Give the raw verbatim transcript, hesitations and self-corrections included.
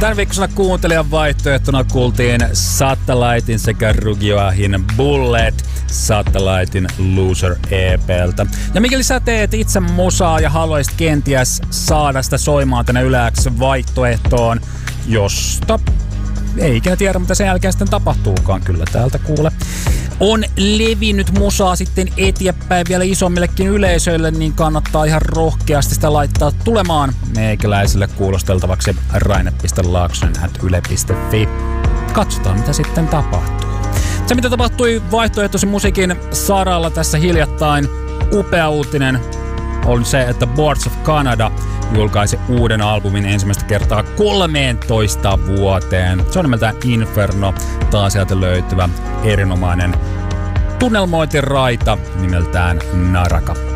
Tän viikkosena kuuntelijan vaihtoehtona kuultiin Satellitein sekä Rugioahin Bullet Satellitein Loser E P:ltä. Ja mikäli sä teet itse musaa ja haluaisit kenties saada sitä soimaan tänne Yle X vaihtoehtoon, josta ei ikinä tiedä, mitä sen jälkeen sitten tapahtuukaan. Kyllä täältä kuule. On levinnyt musaa sitten eteenpäin vielä isommillekin yleisöille, niin kannattaa ihan rohkeasti sitä laittaa tulemaan meikäläiselle kuulosteltavaksi raine piste laaksonen ät yle piste fi. Katsotaan, mitä sitten tapahtuu. Se, mitä tapahtui vaihtoehtoisen musiikin saralla tässä hiljattain, upea uutinen on se, että Boards of Canada julkaisi uuden albumin ensimmäistä kertaa kolmeentoista vuoteen. Se on nimeltään Inferno, taas sieltä löytyvä erinomainen tunnelmointiraita nimeltään Naraka.